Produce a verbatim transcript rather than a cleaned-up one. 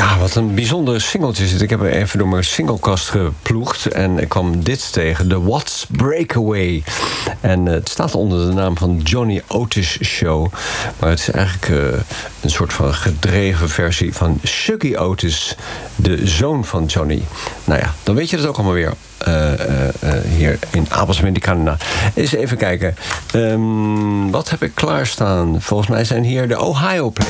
Ja, wat een bijzondere singeltje zit. Ik heb er even door mijn singlekast geploegd en ik kwam dit tegen, The Watts Breakaway. En uh, het staat onder de naam van Johnny Otis Show. Maar het is eigenlijk uh, een soort van gedreven versie van Shuggy Otis, de zoon van Johnny. Nou ja, dan weet je dat ook allemaal weer. Uh, uh, uh, hier in Abelsum in Canada. Eens even kijken. Um, wat heb ik klaarstaan? Volgens mij zijn hier de Ohio Players.